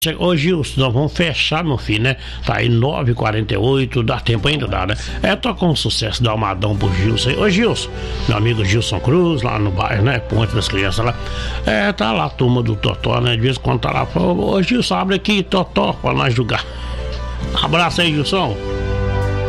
Ô Gilson, nós vamos fechar, meu filho, né? Tá aí 9h48, dá tempo ainda, dá, né? Toca um sucesso da Almadão pro Gilson aí. Ô Gilson, meu amigo Gilson Cruz, lá no bairro, né? Ponte das Crianças lá. Tá lá a turma do Totó, né? De vez em quando tá lá, ô Gilson, abre aqui, Totó, pra nós jogar. Abraço aí, Gilson.